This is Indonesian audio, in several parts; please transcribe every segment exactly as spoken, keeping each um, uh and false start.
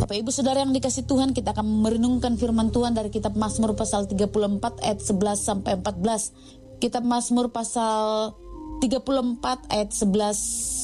Bapak Ibu Saudara yang dikasih Tuhan, kita akan merenungkan firman Tuhan dari kitab Mazmur pasal tiga puluh empat ayat sebelas sampai empat belas. Kitab Mazmur pasal tiga puluh empat ayat sebelas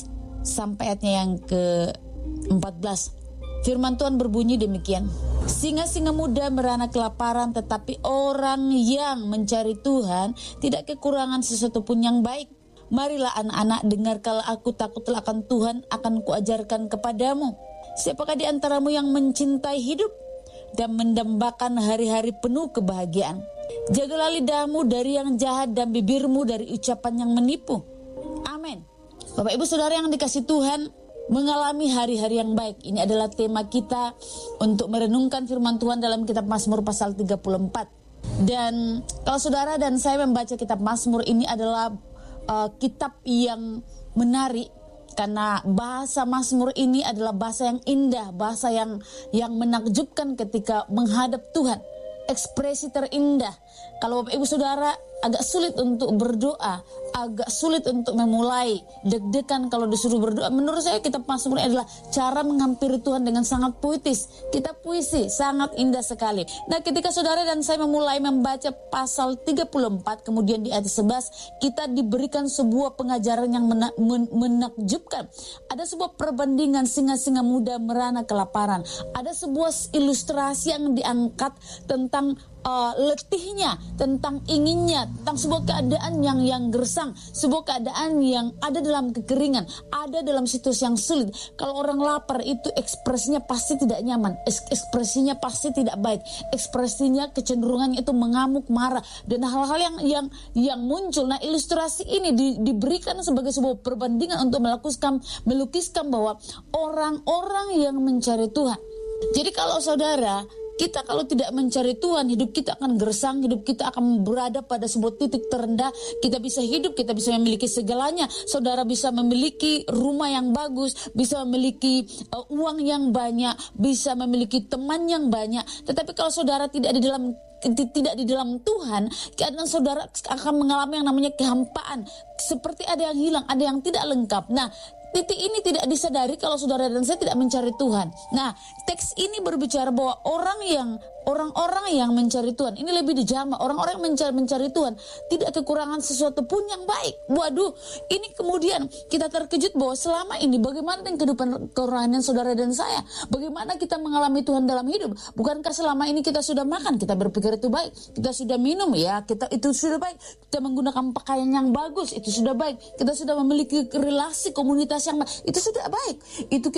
sampai ayatnya yang ke empat belas. Firman Tuhan berbunyi demikian. Singa-singa muda merana kelaparan, tetapi orang yang mencari Tuhan tidak kekurangan sesuatu pun yang baik. Marilah anak-anak, dengarkanlah aku, takutlah akan Tuhan, akan kuajarkan kepadamu. Siapakah di antaramu yang mencintai hidup dan mendambakan hari-hari penuh kebahagiaan? Jagalah lidahmu dari yang jahat dan bibirmu dari ucapan yang menipu. Amin. Bapak Ibu Saudara yang dikasih Tuhan, mengalami hari-hari yang baik. Ini adalah tema kita untuk merenungkan firman Tuhan dalam kitab Mazmur pasal tiga puluh empat. Dan kalau saudara dan saya membaca kitab Mazmur, ini adalah uh, kitab yang menarik. Karena bahasa Mazmur ini adalah bahasa yang indah, bahasa yang yang menakjubkan ketika menghadap Tuhan. Ekspresi terindah. Kalau Bapak Ibu Saudara agak sulit untuk berdoa, agak sulit untuk memulai, deg-degan kalau disuruh berdoa. Menurut saya kitab Mazmur adalah cara menghampiri Tuhan dengan sangat puitis. Kitab puisi, sangat indah sekali. Nah, ketika saudara dan saya memulai membaca pasal tiga puluh empat, kemudian di ayat sebelas, kita diberikan sebuah pengajaran yang mena- men- menakjubkan. Ada sebuah perbandingan singa-singa muda merana kelaparan. Ada sebuah ilustrasi yang diangkat tentang Uh, letihnya, tentang inginnya, tentang sebuah keadaan yang yang gersang, sebuah keadaan yang ada dalam kekeringan, ada dalam situasi yang sulit. Kalau orang lapar itu ekspresinya pasti tidak nyaman, ekspresinya pasti tidak baik, ekspresinya kecenderungannya itu mengamuk, marah, dan hal-hal yang yang yang muncul. Nah, ilustrasi ini di, diberikan sebagai sebuah perbandingan untuk melukiskan melukiskan bahwa orang-orang yang mencari Tuhan. Jadi kalau saudara, kita kalau tidak mencari Tuhan, hidup kita akan gersang, hidup kita akan berada pada sebuah titik terendah. Kita bisa hidup, kita bisa memiliki segalanya. Saudara bisa memiliki rumah yang bagus, bisa memiliki uh, uang yang banyak, bisa memiliki teman yang banyak. Tetapi kalau saudara tidak di dalam tidak di dalam Tuhan, keadaan saudara akan mengalami yang namanya kehampaan. Seperti ada yang hilang, ada yang tidak lengkap. Nah, titik ini tidak disadari kalau saudara dan saya tidak mencari Tuhan. Nah, teks ini berbicara bahwa orang yang orang-orang yang mencari Tuhan, ini lebih dijama, orang-orang yang mencari, mencari Tuhan tidak kekurangan sesuatu pun yang baik. Waduh, ini kemudian kita terkejut bahwa selama ini bagaimana dengan kehidupan kerohanian saudara dan saya? Bagaimana kita mengalami Tuhan dalam hidup? Bukankah selama ini kita sudah makan, kita berpikir itu baik, kita sudah minum, ya kita itu sudah baik, kita menggunakan pakaian yang bagus, itu sudah baik, kita sudah memiliki relasi komunitas yang baik, itu sudah baik, itu